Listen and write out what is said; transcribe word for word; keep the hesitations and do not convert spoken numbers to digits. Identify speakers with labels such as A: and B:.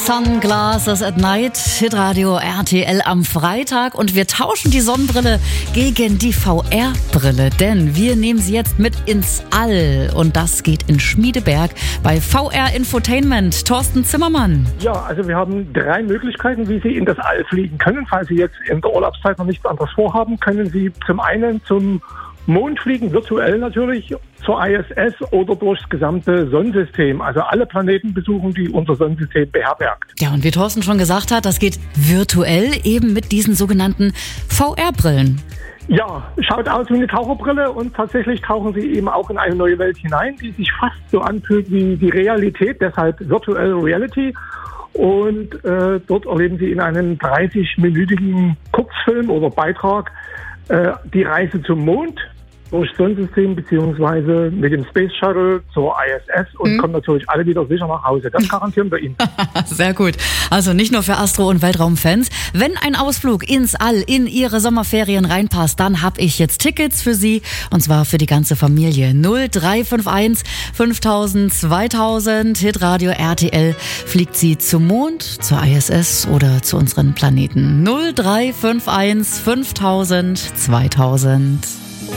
A: Sunglasses at Night, Hitradio R T L am Freitag, und wir tauschen die Sonnenbrille gegen die V R-Brille, denn wir nehmen sie jetzt mit ins All, und das geht in Schmiedeberg bei V R Infotainment. Thorsten Zimmermann.
B: Ja, also wir haben drei Möglichkeiten, wie Sie in das All fliegen können. Falls Sie jetzt in der Urlaubszeit noch nichts anderes vorhaben, können Sie zum einen zum Mond fliegen, virtuell natürlich, zur I S S oder durchs gesamte Sonnensystem. Also alle Planeten besuchen, die unser Sonnensystem beherbergt.
A: Ja, und wie Thorsten schon gesagt hat, das geht virtuell eben mit diesen sogenannten V R-Brillen.
B: Ja, schaut aus wie eine Taucherbrille, und tatsächlich tauchen Sie eben auch in eine neue Welt hinein, die sich fast so anfühlt wie die Realität, deshalb Virtual Reality. Und äh, dort erleben Sie in einem dreißig-minütigen Kurzfilm oder Beitrag äh, die Reise zum Mond durchs Sonnensystem beziehungsweise mit dem Space Shuttle zur I S S und hm. kommen natürlich alle wieder sicher nach Hause. Das garantieren wir Ihnen.
A: Sehr gut. Also nicht nur für Astro- und Weltraumfans. Wenn ein Ausflug ins All in Ihre Sommerferien reinpasst, dann habe ich jetzt Tickets für Sie, und zwar für die ganze Familie. null drei fünf eins fünftausend zweitausend. Hitradio R T L fliegt Sie zum Mond, zur I S S oder zu unseren Planeten. null drei fünf eins fünftausend zweitausend.